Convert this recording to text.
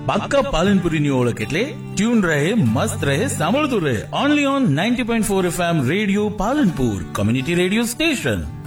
પાક્કા પાલનપુરીની ઓળખ એટલે ટ્યુન રહે, મસ્ત રહે, સાંભળતું રહે. Only on 90.4 FM radio Palanpur, community radio station.